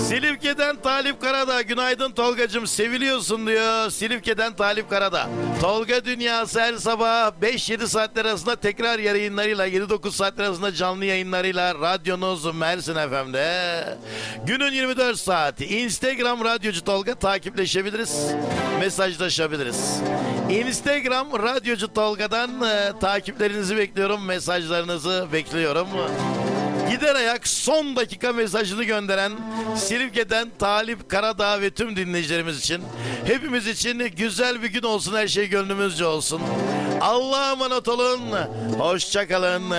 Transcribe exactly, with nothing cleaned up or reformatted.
Silifke'den Talip Karadağ. Günaydın Tolgacığım, seviliyorsun diyor. Silifke'den Talip Karadağ. Tolga Dünyası her sabah beş yedi saatler arasında tekrar yayınlarıyla, yedi dokuz saatler arasında canlı yayınlarıyla radyonuz Mersin F M'de. Günün yirmi dört saati. Instagram Radyocu Tolga, takipleşebiliriz. Mesajlaşabiliriz. Instagram Radyocu Tolga'dan e, takiplerinizi bekliyorum. Mesajlarınızı bekliyorum. Gider ayak son dakika mesajını gönderen Silifke'den Talip Karadağ ve tüm dinleyicilerimiz için, hepimiz için güzel bir gün olsun, her şey gönlümüzce olsun. Allah'a emanet olun. Hoşça kalın.